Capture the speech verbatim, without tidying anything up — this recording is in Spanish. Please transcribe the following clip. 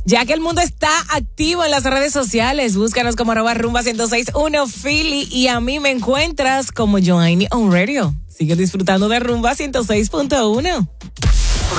Ya que el mundo está activo en las redes sociales, búscanos como arroba rumba ciento seis punto uno Philly y a mí me encuentras como Joanny on Radio. Sigue disfrutando de Rumba ciento seis punto uno.